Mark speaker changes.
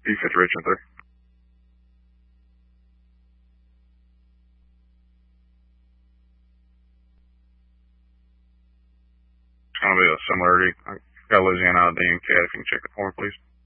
Speaker 1: B50 Richmond 3. It's going to be a similarity. I got Louisiana ID and CAD if you can check it for me, please.